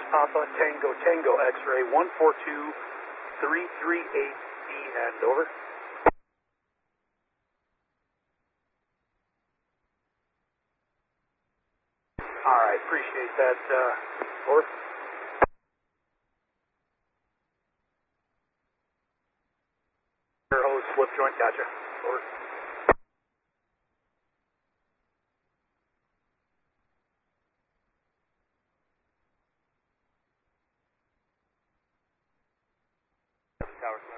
Papa Tango Tango X-ray 142338B end, over. Alright, appreciate that, over. Air hose slip joint, gotcha, over. Tower